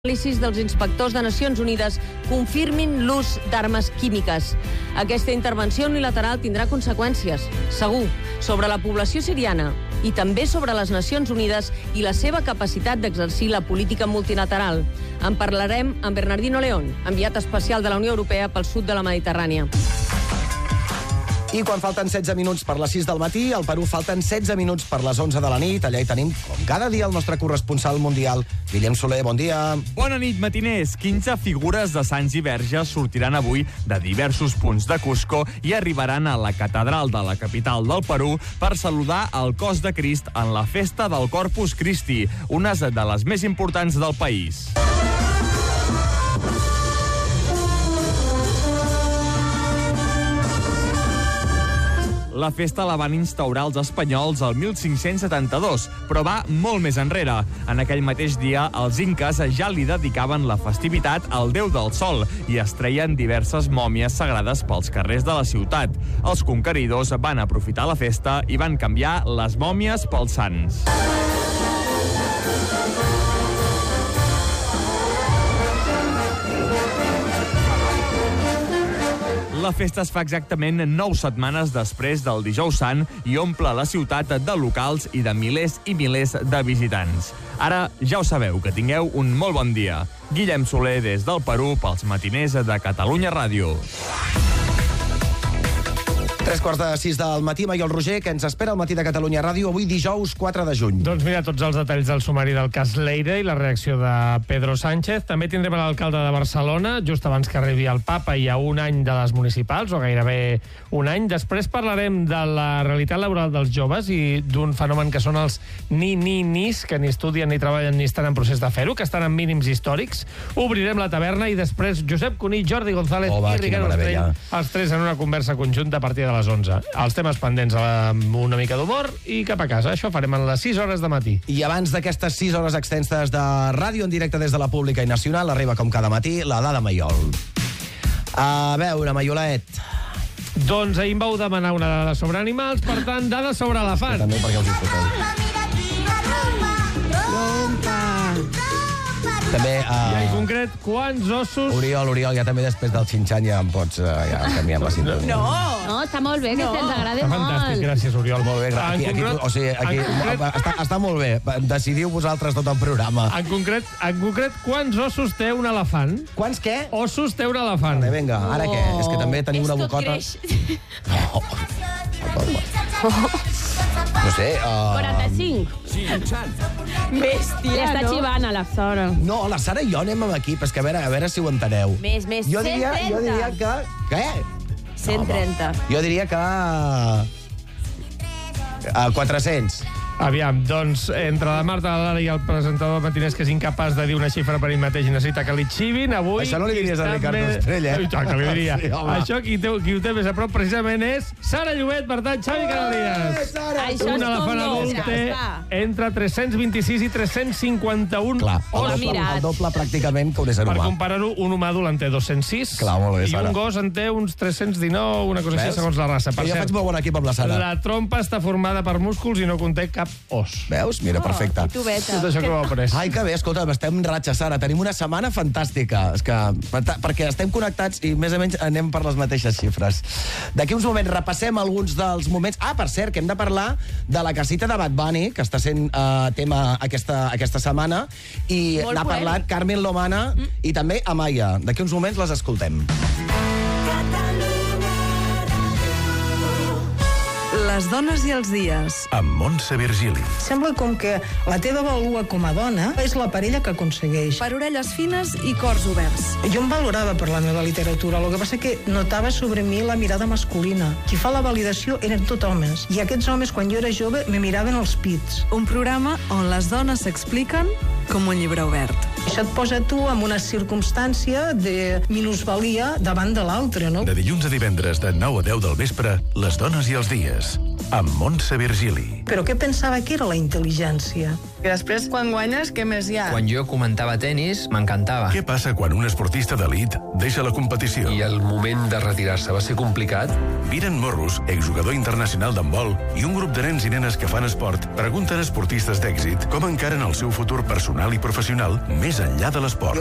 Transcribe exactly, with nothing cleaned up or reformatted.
Anàlisis dels inspectors de Nacions Unides confirmin l'ús d'armes químiques. Aquesta intervenció unilateral tindrà conseqüències, segur, sobre la població siriana i també sobre les Nacions Unides i la seva capacitat d'exercir la política multilateral. En parlarem amb Bernardino León, enviat especial de la Unió Europea pel sud de la Mediterrània. I quan falten setze minuts per les sis del matí, al Perú falten setze minuts per les onze de la nit. Allà hi tenim, com cada dia, el nostre corresponsal mundial, Guillem Soler. Bon dia. Bona nit, matiners. quinze figures de sants i verges sortiran avui de diversos punts de Cusco i arribaran a la catedral de la capital del Perú per saludar el cos de Crist en la festa del Corpus Christi, una de les més importants del país. La festa la van instaurar els espanyols el mil cinc-cents setanta-dos, però va molt més enrere. En aquell mateix dia, els inques ja li dedicaven la festivitat al déu del sol i es treien diverses mòmies sagrades pels carrers de la ciutat. Els conqueridors van aprofitar la festa i van canviar les mòmies pels sants. La festa es fa exactament nou setmanes després del Dijous Sant i omple la ciutat de locals i de milers i milers de visitants. Ara ja ho sabeu, que tingueu un molt bon dia. Guillem Soler des del Perú pels matiners de Catalunya Ràdio. Tres quarts de sis del matí, i el Roger, que ens espera al matí de Catalunya Ràdio, avui dijous quatre de juny. Doncs mira, tots els detalls del sumari del cas Leire i la reacció de Pedro Sánchez. També tindrem l'alcalde de Barcelona, just abans que arribi el papa, i a un any de les municipals, o gairebé un any. Després parlarem de la realitat laboral dels joves i d'un fenomen que són els ni-ni-nis, que ni estudien, ni treballen, ni estan en procés de fer-ho, que estan en mínims històrics. Obrirem la taverna i després Josep Cuní, Jordi González oh, va, i Ricard Ostrell, els tres en una conversa conjunta a partir de les onze. Els temes pendents amb una mica d'humor i cap a casa. Això farem en les sis hores de matí. I abans d'aquestes sis hores extenses de ràdio en directe des de la Pública i Nacional, arriba com cada matí la dada Maiol. A veure, Maiolet. Doncs ahir em vau demanar una dada sobre animals, per tant, dada sobre elefants. També perquè us hi foteu. També, uh... I en concret, quants ossos... Oriol, Oriol, ja també després del xinxan ja em pots uh, ja canviar la cintura. No, no, està molt bé, que no. Ens agrada molt. Fantàstic, gràcies, Oriol. Molt bé, aquí, aquí, o sigui, aquí, concret... està, està molt bé. Decidiu vosaltres tot el programa. En concret, en concret, quants ossos té un elefant? Quants què? Ossos té un elefant. Vale, vinga, ara oh. què? És que també tenim una bocota... Oh. No sé... Uh... quaranta-cinc. Sí, Bèstia, ja està xivant a la Sara. No, la Sara i jo anem amb aquí, és que a veure, a veure si ho enteneu. Més, més, jo diria, cent trenta. Jo diria que... Què? cent trenta. No, jo diria que... Uh, quatre-cents. Aviam, doncs, entre la Marta, la Lara i el presentador matiners que és incapaç de dir una xifra per ell mateix i necessita que li xivin, avui... Això no li diries a Ricard més... Ostrell, eh? I tant, que li diria. Sí, Això qui, té, qui ho té més a prop precisament és Sara Llobet, per tant, Xavi Canalies. Això un elefant adult té entre tres-cents vint-i-sis i tres-cents cinquanta-un Clar, ossos. el doble, el doble pràcticament que un ésser Per humà. comparar-ho, un humà adult en té dos-cents sis. Clar, molt bé, i Sara. un gos en té uns tres-cents dinou, una cosa així, segons la raça. Per jo cert, faig molt bon equip amb la Sara. la trompa està formada per músculs i no conté cap os. Veus? Mira, perfecte. Oh, Tot això que ho heu après. Ai, que bé, escolta, estem en ratxa, Sara. Tenim una setmana fantàstica. És que, perquè estem connectats i més o menys anem per les mateixes xifres. D'aquí uns moments repassem alguns dels moments... Ah, per cert, que hem de parlar de la casita de Bad Bunny, que està sent uh, tema aquesta, aquesta setmana, i n'ha parlat Carmen Lomana mm. i també Amaya. D'aquí uns moments les escoltem. Les dones i els dies. Amb Montse Virgili. Sembla com que la teva vàlua com a dona és la parella que aconsegueix. Per orelles fines i cors oberts. Jo em valorava per la meva literatura, el que passa que notava sobre mi la mirada masculina. Qui fa la validació eren tot homes. I aquests homes, quan jo era jove, me miraven els pits. Un programa on les dones s'expliquen com un llibre obert. Això et posa tu en una circumstància de minusvalia davant de l'altre, no? De dilluns a divendres de nou a deu del vespre, les dones i els dies. amb Montse Virgili. Però què pensava que era la intel·ligència? I després, quan guanyes, què més hi ha? Quan jo comentava tenis, m'encantava. Què passa quan un esportista d'elit deixa la competició? I el moment de retirar-se va ser complicat? Miren Morros, exjugador internacional d'handbol, i un grup de nens i nenes que fan esport pregunten a esportistes d'èxit com encaren el seu futur personal i professional més enllà de l'esport.